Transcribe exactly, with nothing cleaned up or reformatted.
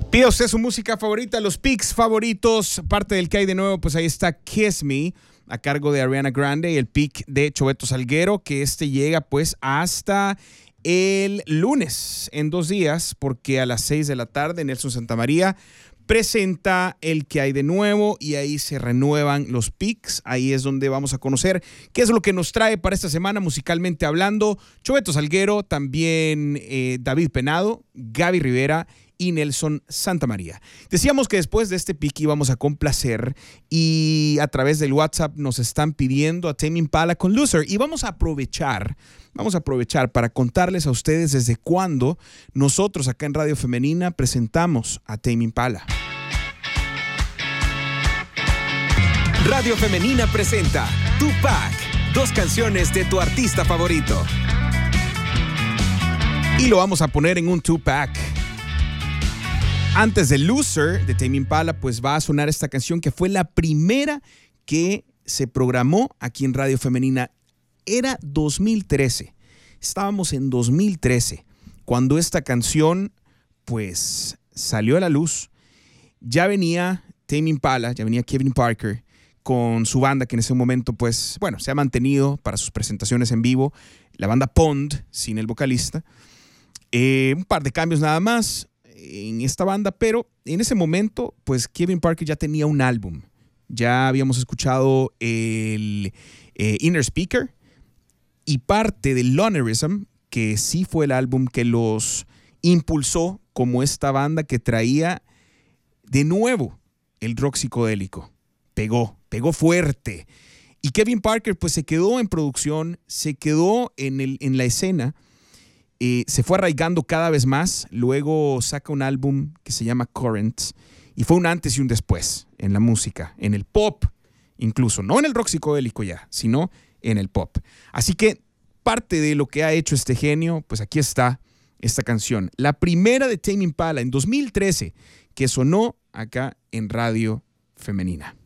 Pida usted su música favorita, los picks favoritos, parte del que hay de nuevo, pues ahí está Kiss Me, a cargo de Ariana Grande, y el pick de Choveto Salguero, que este llega pues hasta el lunes, en dos días, porque a las seis de la tarde Nelson Santamaría presenta el que hay de nuevo y ahí se renuevan los picks. Ahí es donde vamos a conocer qué es lo que nos trae para esta semana musicalmente hablando Choveto Salguero, también eh, David Penado, Gaby Rivera y Nelson Santamaría. Decíamos que después de este pick íbamos a complacer y a través del WhatsApp nos están pidiendo a Tame Impala con Loser, y vamos a aprovechar, vamos a aprovechar para contarles a ustedes desde cuándo nosotros acá en Radio Femenina presentamos a Tame Impala. Radio Femenina presenta Tupac, dos canciones de tu artista favorito. Y lo vamos a poner en un two-pack. Antes de Loser, de Tame Impala, pues va a sonar esta canción que fue la primera que se programó aquí en Radio Femenina. Era dos mil trece. Estábamos en dos mil trece cuando esta canción pues salió a la luz. Ya venía Tame Impala, ya venía Kevin Parker con su banda, que en ese momento pues, bueno, se ha mantenido para sus presentaciones en vivo, la banda Pond, sin el vocalista. Eh, un par de cambios nada más en esta banda, pero en ese momento pues Kevin Parker ya tenía un álbum. Ya habíamos escuchado el eh, Inner Speaker y parte del Lonerism, que sí fue el álbum que los impulsó como esta banda que traía de nuevo el rock psicodélico. Pegó, pegó fuerte. Y Kevin Parker pues se quedó en producción, se quedó en, el, en la escena. Eh, se fue arraigando cada vez más. Luego saca un álbum que se llama Currents y fue un antes y un después en la música, en el pop incluso, no en el rock psicodélico ya, sino en el pop. Así que parte de lo que ha hecho este genio, pues aquí está esta canción, la primera de Tame Impala en dos mil trece, que sonó acá en Radio Femenina.